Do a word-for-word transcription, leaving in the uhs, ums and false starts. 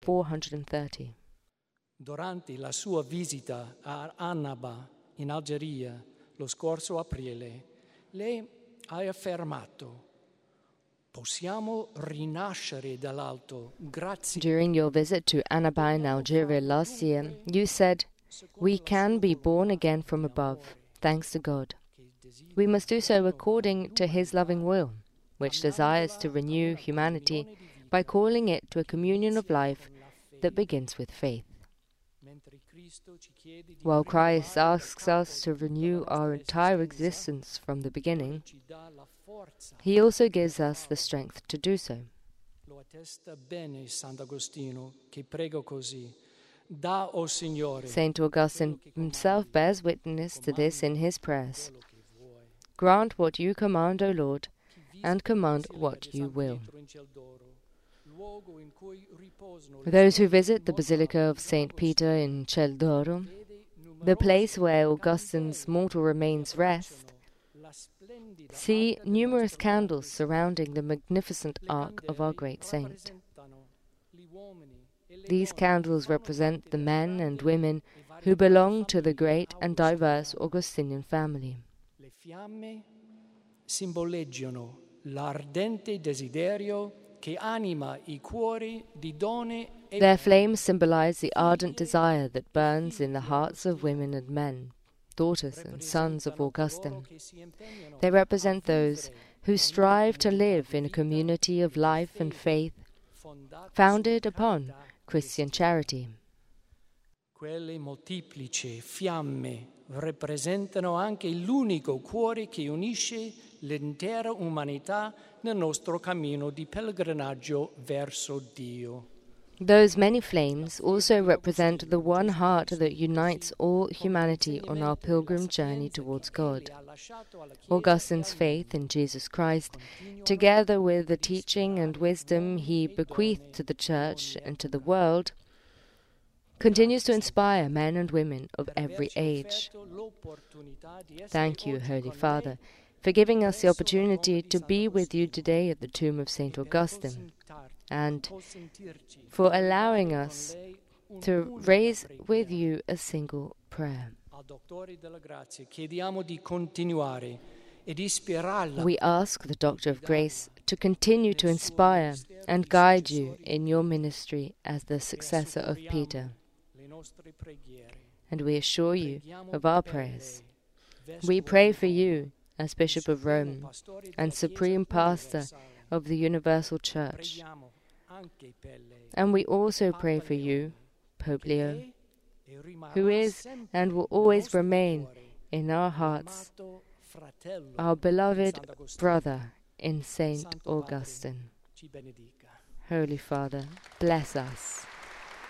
four hundred thirty. Durante la sua visita a Annaba in Algeria lo scorso aprile, lei ha affermato: possiamo rinascere dall'alto grazie. During your visit to Annaba in Algeria last year, you said, "We can be born again from above, thanks to God. We must do so according to His loving will, which desires to renew humanity by calling it to a communion of life that begins with faith." While Christ asks us to renew our entire existence from the beginning, He also gives us the strength to do so. Lo attesta bene Sant'Agostino, che prego così: da, o Signore, Saint Augustine himself bears witness to this in his prayers. Grant what you command, O Lord, and command what you will. Those who visit the Basilica of Saint Peter in Ciel d'Oro, the place where Augustine's mortal remains rest, see numerous candles surrounding the magnificent ark of our great saint. These candles represent the men and women who belong to the great and diverse Augustinian family. Le fiamme simboleggiano l'ardente desiderio che anima I cuori di donne e Their flames symbolize the ardent desire that burns in the hearts of women and men, daughters and sons of Augustine. They represent those who strive to live in a community of life and faith founded upon Christian charity. Quelle molteplici fiamme rappresentano anche l'unico cuore che unisce l'intera umanità nel nostro cammino di pellegrinaggio verso Dio. Those many flames also represent the one heart that unites all humanity on our pilgrim journey towards God. Augustine's faith in Jesus Christ, together with the teaching and wisdom he bequeathed to the Church and to the world, continues to inspire men and women of every age. Thank you, Holy Father, for giving us the opportunity to be with you today at the tomb of Saint Augustine, and for allowing us to raise with you a single prayer. We ask the Doctor of Grace to continue to inspire and guide you in your ministry as the successor of Peter. And we assure you of our prayers. We pray for you as Bishop of Rome and Supreme Pastor of the Universal Church. And we also pray for you, Pope Leo, who is and will always remain in our hearts, our beloved brother in Saint Augustine. Holy Father, bless us.